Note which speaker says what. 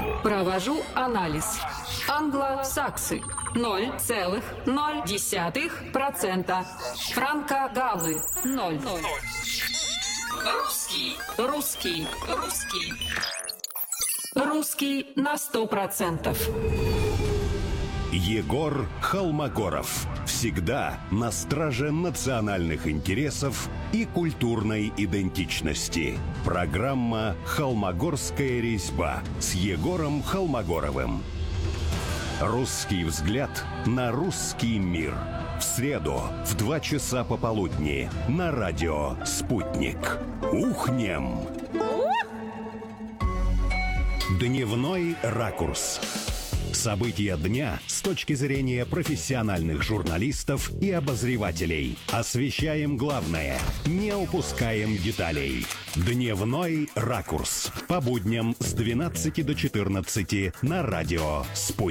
Speaker 1: Провожу анализ. Англосаксы 0,0%. Франко-галлы 0. Русский на 100%.
Speaker 2: Егор Холмогоров. Всегда на страже национальных интересов и культурной идентичности. Программа «Холмогорская резьба» с Егором Холмогоровым. Русский взгляд на русский мир. В среду в 2 часа пополудни на радио «Спутник». Ухнем! Дневной ракурс. События дня с точки зрения профессиональных журналистов и обозревателей. Освещаем главное, не упускаем деталей. Дневной ракурс. По будням с 12 до 14 на радио «Спутник».